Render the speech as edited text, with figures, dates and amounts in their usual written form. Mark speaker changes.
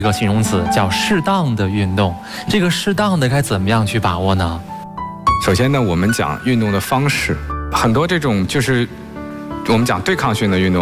Speaker 1: 一个形容词叫适当的运动，这个适当的该怎么样去把握呢？
Speaker 2: 首先呢，我们讲运动的方式，很多这种就是我们讲对抗性的运动。